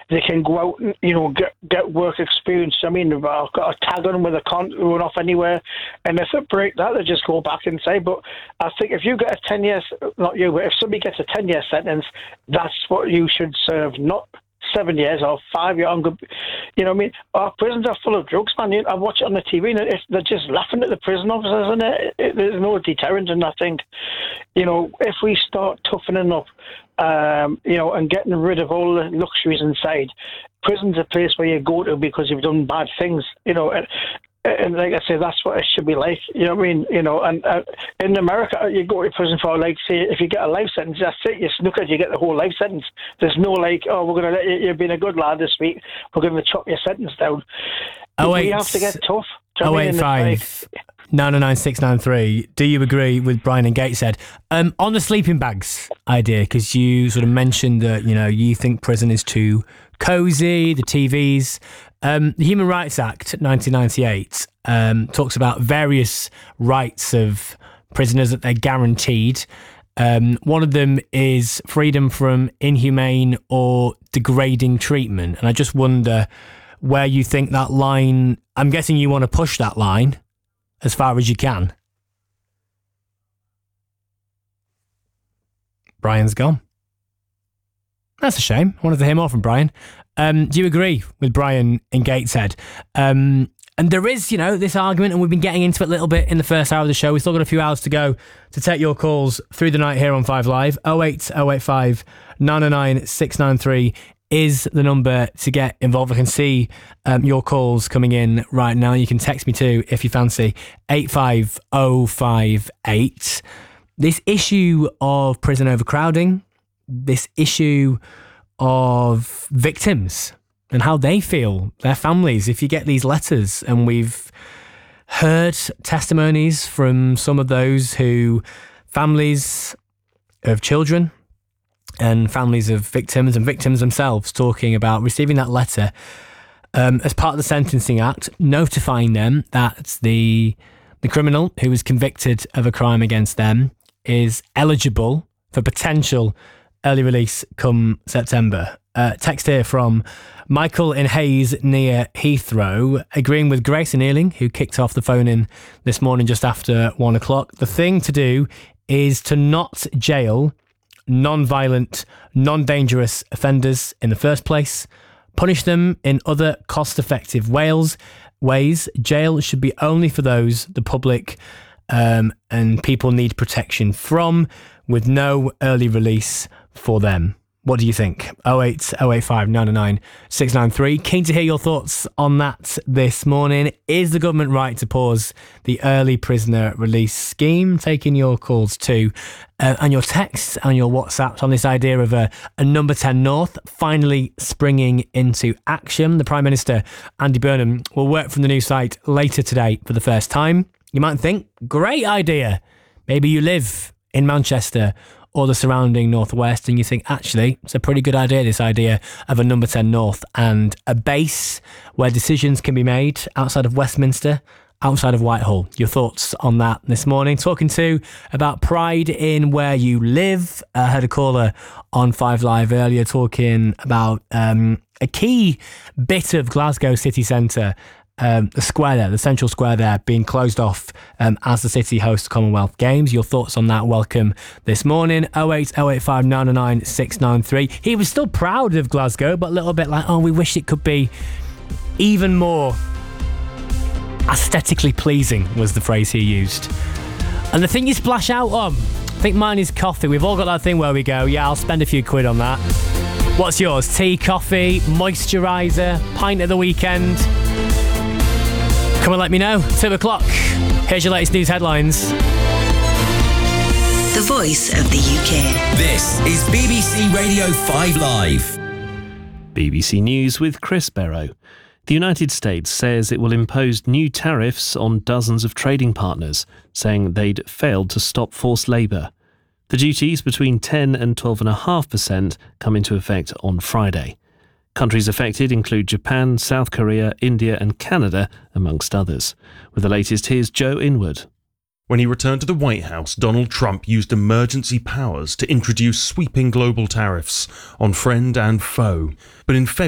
they can go out and, get work experience. I mean, I've got a tag on them where they can't run off anywhere. And if they break that, they just go back inside. But I think if you get a 10 years, not you, but if somebody gets a 10-year sentence, that's what you should serve, not 7 years or 5 years. You know what I mean? Our prisons are full of drugs, man. I watch it on the TV and they're just laughing at the prison officers, and there's no deterrent. And I think, if we start toughening up, and getting rid of all the luxuries inside, prison's a place where you go to because you've done bad things, And like I say, that's what it should be like. You know what I mean? And in America, you go to prison for, like, say, if you get a life sentence, that's it. You snooker, you get the whole life sentence. There's no, like, we're going to let you've been a good lad this week. We're going to chop your sentence down. We have to get tough. 085 909 693. Do you agree with Brian in Gateshead? On the sleeping bags idea, because you sort of mentioned that, you think prison is too cosy, the TVs. The Human Rights Act 1998 talks about various rights of prisoners that they're guaranteed. One of them is freedom from inhumane or degrading treatment. And I just wonder where you think that line... I'm guessing you want to push that line as far as you can. Brian's gone. That's a shame. I wanted to hear more from Brian. Do you agree with Brian in Gateshead? And there is, this argument, and we've been getting into it a little bit in the first hour of the show. We've still got a few hours to go to take your calls through the night here on 5 Live. 08085 909 693 is the number to get involved. I can see your calls coming in right now. You can text me too if you fancy. 85058. This issue of prison overcrowding, this issue of victims and how they feel, their families. If you get these letters, and we've heard testimonies from some of those who, families of children and families of victims and victims themselves, talking about receiving that letter as part of the Sentencing Act, notifying them that the criminal who was convicted of a crime against them is eligible for potential early release come September. Text here from Michael in Hayes near Heathrow, agreeing with Grace and Ealing, who kicked off the phone in this morning just after 1 o'clock. The thing to do is to not jail non-violent, non-dangerous offenders in the first place. Punish them in other cost-effective ways. Jail should be only for those the public and people need protection from, with no early release for them. What do you think? 08085 909 693. Keen to hear your thoughts on that this morning. Is the government right to pause the early prisoner release scheme? Taking your calls too, and your texts and your WhatsApps on this idea of a number 10 North finally springing into action. The Prime Minister, Andy Burnham, will work from the new site later today for the first time. You might think, great idea. Maybe you live in Manchester or the surrounding northwest, and you think, actually, it's a pretty good idea, this idea of a number 10 North and a base where decisions can be made outside of Westminster, outside of Whitehall. Your thoughts on that this morning. Talking too about pride in where you live. I heard a caller on 5 Live earlier talking about a key bit of Glasgow city centre, the square there, the central square there, being closed off as the city hosts Commonwealth Games. Your thoughts on that, welcome this morning. 08085 909 693. He was still proud of Glasgow, but a little bit like, we wish it could be even more aesthetically pleasing, was the phrase he used. And the thing you splash out on, I think mine is coffee. We've all got that thing where we go, I'll spend a few quid on that. What's yours? Tea, coffee, moisturiser, pint of the weekend? Come and let me know. 2 o'clock. Here's your latest news headlines. The voice of the UK. This is BBC Radio 5 Live. BBC News with Chris Barrow. The United States says it will impose new tariffs on dozens of trading partners, saying they'd failed to stop forced labour. The duties between 10 and 12.5% come into effect on Friday. Countries affected include Japan, South Korea, India and Canada, amongst others. With the latest, here's Joe Inwood. When he returned to the White House, Donald Trump used emergency powers to introduce sweeping global tariffs on friend and foe. But in February,